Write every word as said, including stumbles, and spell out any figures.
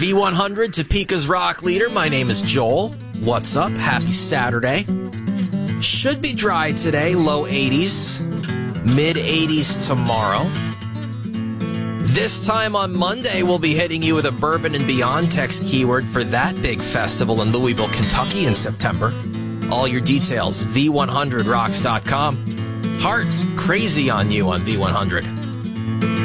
V one hundred, Topeka's rock leader. My name is Joel. What's up? Happy Saturday. Should be dry today, low eighties, mid eighties tomorrow. This time on Monday, we'll be hitting you with a Bourbon and Beyond text keyword for that big festival in Louisville, Kentucky in September. All your details, V one hundred rocks dot com. Heart, crazy on you on V one hundred.